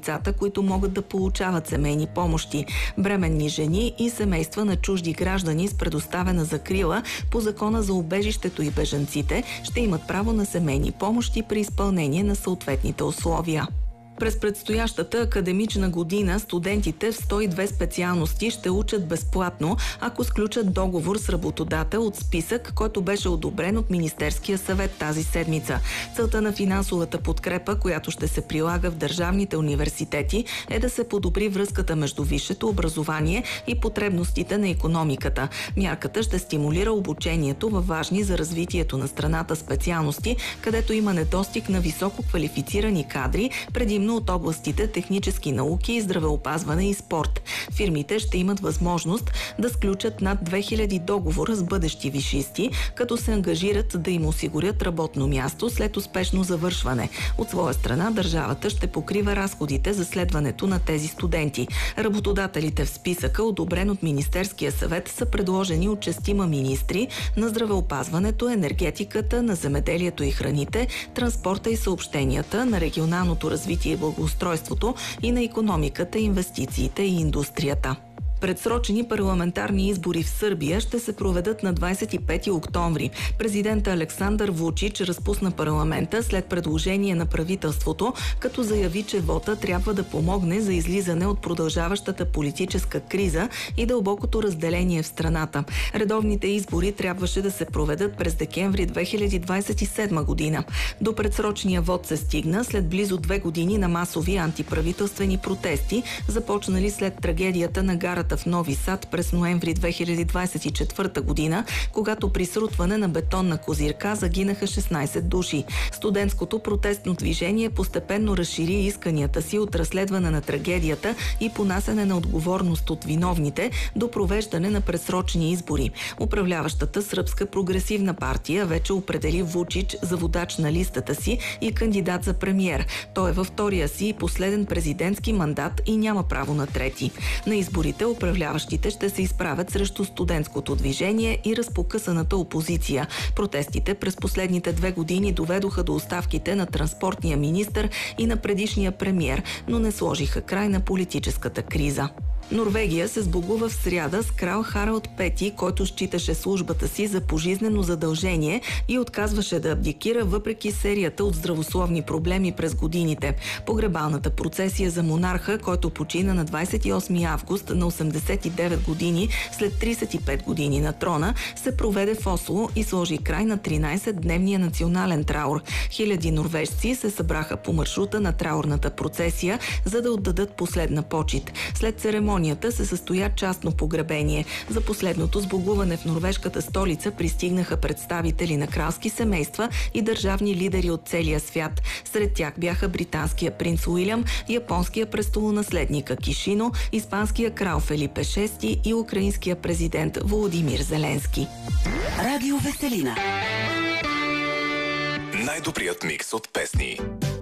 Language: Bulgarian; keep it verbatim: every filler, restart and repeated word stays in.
лицата, които могат да получават семейни помощи. Бременни жени и семейства на чужди граждани с предоставена закрила по Закона за убежището и бежанците ще имат право на семейни помощи при изпълнение на съответните условия. През предстоящата академична година студентите в сто и две специалности ще учат безплатно, ако сключат договор с работодател от списък, който беше одобрен от Министерския съвет тази седмица. Целта на финансовата подкрепа, която ще се прилага в държавните университети, е да се подобри връзката между висшето образование и потребностите на икономиката. Мярката ще стимулира обучението във важни за развитието на страната специалности, където има недостиг на високо квалифицирани кадри, предимно от областите технически науки, здравеопазване и спорт. Фирмите ще имат възможност да сключат над две хиляди договора с бъдещи висшисти, като се ангажират да им осигурят работно място след успешно завършване. От своя страна държавата ще покрива разходите за следването на тези студенти. Работодателите в списъка, одобрен от Министерския съвет, са предложени от шестима министри на здравеопазването, енергетиката, на земеделието и храните, транспорта и съобщенията, на регионалното развитие и благоустройството и на икономиката, инвестициите и индустрията. Предсрочени парламентарни избори в Сърбия ще се проведат на двадесет и пети октомври. Президентът Александър Вучич разпусна парламента след предложение на правителството, като заяви, че вота трябва да помогне за излизане от продължаващата политическа криза и дълбокото разделение в страната. Редовните избори трябваше да се проведат през декември две хиляди двадесет и седма година. До предсрочния вод се стигна след близо две години на масови антиправителствени протести, започнали след трагедията на гарата в Нови Сад през ноември две хиляди двадесет и четвърта година, когато при срутване на бетонна козирка загинаха шестнадесет души. Студентското протестно движение постепенно разшири исканията си от разследване на трагедията и понасене на отговорност от виновните до провеждане на предсрочни избори. Управляващата сръбска прогресивна партия вече определи Вучич за водач на листата си и кандидат за премиер. Той е във втория си и последен президентски мандат и няма право на трети. На изборите управляващите ще се изправят срещу студентското движение и разпокъсаната опозиция. Протестите през последните две години доведоха до оставките на транспортния министър и на предишния премиер, но не сложиха край на политическата криза. Норвегия се сбогува в сряда с крал Харалд Пети, който считаше службата си за пожизнено задължение и отказваше да абдикира въпреки серията от здравословни проблеми през годините. Погребалната процесия за монарха, който почина на двадесет и осми август на осемдесет и девет години след тридесет и пет години на трона, се проведе в Осло и сложи край на тринадесетдневния национален траур. Хиляди норвежци се събраха по маршрута на траурната процесия, за да отдадат последна почит. След церемонията се състоя частно погребение. За последното сбогуване в норвежката столица пристигнаха представители на кралски семейства и държавни лидери от целия свят. Сред тях бяха британския принц Уилям, японския престолонаследник Акишино, испанския крал Фелипе шести и украинския президент Володимир Зеленски. Радио Веселина. Най-добрият микс от песни.